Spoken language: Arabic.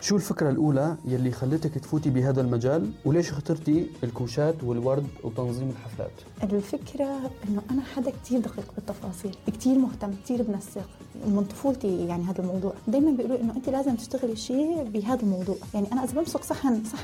شو الفكرة الأولى يلي خلتك تفوتي بهذا المجال، وليش اخترتي الكوشات والورد وتنظيم الحفلات؟ الفكرة إنه أنا حدا كتير دقيق بالتفاصيل، كتير مهتم، كتير بنسق من طفولتي. يعني هذا الموضوع دايما بيقولوا إنه أنت لازم تشتغلي شيء بهذا الموضوع. يعني أنا إذا بمسك صحن